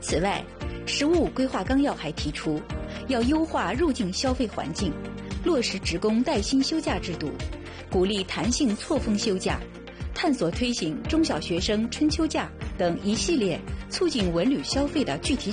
此外，《“十五五”规划纲要》还提出，要优化入境消费环境，落实职工带薪休假制度，鼓励弹性错峰休假，探索推行中小学生春秋假等一系列促进文旅消费的具体